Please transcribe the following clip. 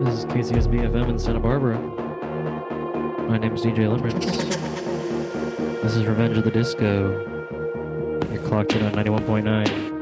This is KCSB FM in Santa Barbara. My name is DJ Limerence. This is Revenge of the Disco. You're clocked in on 91.9.